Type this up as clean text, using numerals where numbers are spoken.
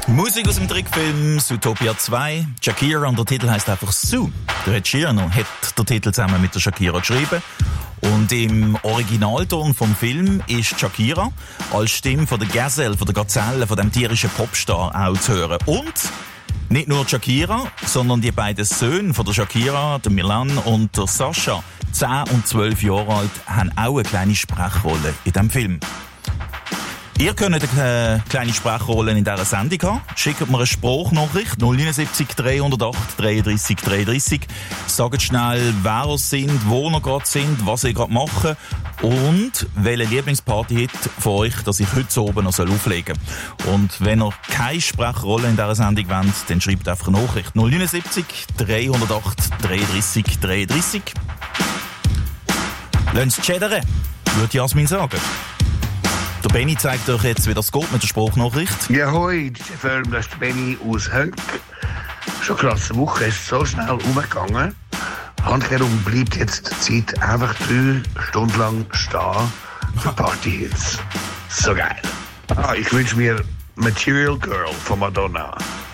Musik aus dem Trickfilm Zootopia 2. Shakira und der Titel heisst einfach Zoo. Der Ed Sheeran hat den Titel zusammen mit der Shakira geschrieben. Und im Originalton vom Film ist Shakira als Stimme von der Gazelle, von der Gazelle, von dem tierischen Popstar auch zu hören. Und nicht nur Shakira, sondern die beiden Söhne von der Shakira, der Milan und der Sascha, 10 und 12 Jahre alt, haben auch eine kleine Sprechrolle in diesem Film. Ihr könnt eine kleine Sprechrolle in dieser Sendung haben. Schickt mir eine Sprachnachricht 079 308 33 33. Sagt schnell, wer ihr sind, wo ihr gerade sind, was ihr gerade machen und welche Lieblingsparty hat von euch, dass ich heute oben noch auflegen soll. Und wenn ihr keine Sprechrolle in dieser Sendung wollt, dann schreibt einfach eine Nachricht 079 308 33 33. Lasst es schädern, würde Jasmin sagen. Der Benni zeigt euch jetzt, wie das geht mit der Sprachnachricht. Ja, hoi, das ist der Benni aus Hönk. Schon krasse Woche, ist so schnell umgegangen. Handkehrum bleibt jetzt die Zeit einfach 3 Stunden lang stehen für Partyhits. So geil. Ich wünsche mir Material Girl von Madonna.